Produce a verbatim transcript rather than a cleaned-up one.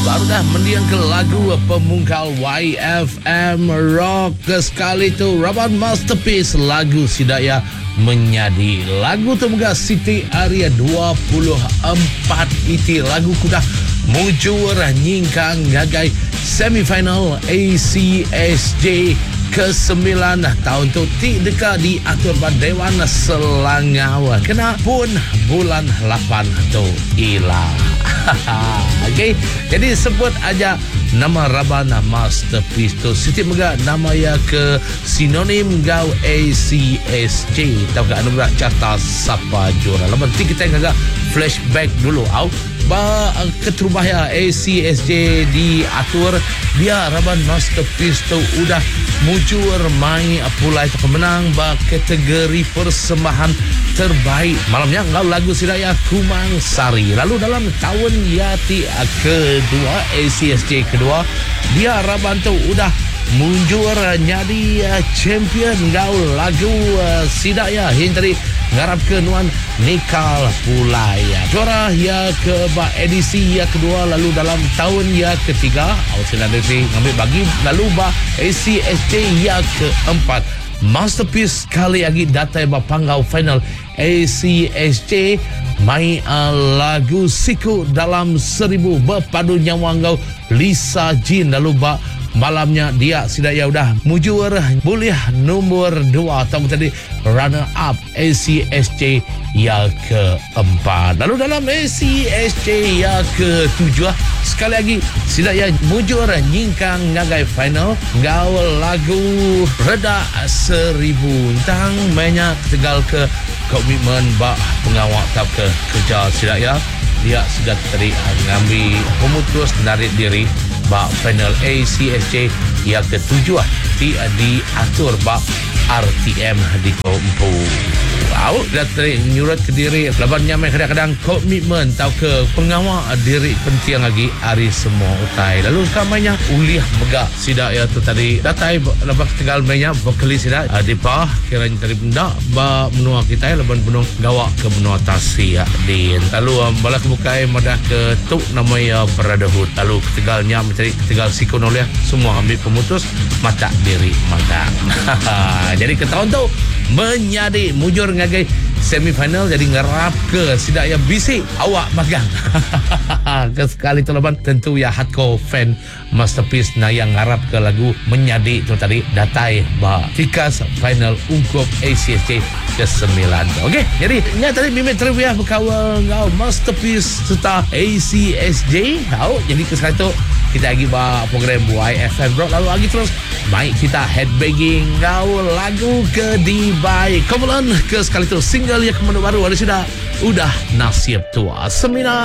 Baru dah mendiang ke lagu pemungkal Y F M Rock sekali tu Raban Masterpiece lagu Sidaya Menyadi. Lagu tu juga Siti Aria dua puluh empat iti lagu kuda mujur nyingkang gagai semifinal A C S J ke sembilan tahun tu ti deka diatur pada Dewan Selangau. Kena pun bulan lapan tu hilang. Okey, jadi sebut aja nama Rabana Masterpiece tu. Siti mega nama ya ke sinonim gau A C S J. Tahu ke anugerah carta siapa juara. Lepas tu kita agak flashback dulu. Au ba keterubah ya A C S J diatur dia Raban Masterpiece tu udah mujur mai pulai tu pemenang ba kategori persembahan terbaik malamnya ngau lagu Sidaya Kumang Sari. Lalu dalam tahun yati kedua A C S J kedua dia Raban tu udah munjur jadi champion ngau lagu Sidaya yang tadi ngarap ke nuan Nikal Pulai juara ya ke ba edisi ya kedua. Lalu dalam tahun ya ketiga Austin Adesi ngambil bagi lalu ba A C S J ya keempat Masterpiece kali lagi datai ba panggau final A C S J mai uh, lagu Siku Dalam Seribu berpadu nyawa ngau Lisa Jean. Lalu ba malamnya dia Sidaya udah mujur boleh nombor dua tahun tadi runner up A C S J yang keempat. Lalu dalam A C S J yang ketujuh sekali lagi Sidaya mujur nyingkang ngagai final ngau lagu Reda Seribu tang banyak tegal ke komitmen bak pengawal tap ke kerja Sidaya. Dia sudah tadi ngambil pemutus narik diri bak final A C S J yang ketujuh di diatur bak R T M di Kompu. Au dah tadi nyurat ke diri laban nyamai kadang-kadang komitmen tau ke pengawal diri penting lagi hari semua utai. Lalu kamanya uliah megak Sidaya tu tadi datai lepas tegal banyak vokalis Sidaya Dipa kiranya tadi benda ba menua kita laban penuh gawak ke benua Tasik din. Lalu um, bala kebukai madah ke tuk nama ya Brotherhood. Lalu ketegalnya mencari ketegal sikon oleh semua ambil pemutus mata diri mata. Jadi ke tahun tu menyadi mujur ngagai semifinal jadi ngerap ke Sidaya bisik awak magang. Ke sekali tu leban tentu ya hardcore fan Masterpiece na yang ngarap ke lagu menyadi tu tadi datai ba tikas final ungkup A C S J ke sembilan. Okey, jadi nya tadi mimik trivia berkawal ngau Masterpiece serta A C S J. Tahu jadi ke sekali tu kita lagi ba program Y F M Rock. Lalu lagi terus baik kita headbanging ngau lagu ke di baik. Kemudian ke sekali tu single yang kemana baru ada sudah udah nasib tua semina.